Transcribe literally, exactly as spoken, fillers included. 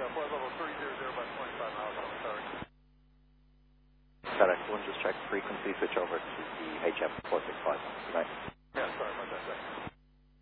flight level three zero zero, about twenty-five miles on the target. FedEx one, just check frequency, switch over to the H F four six five. Good night.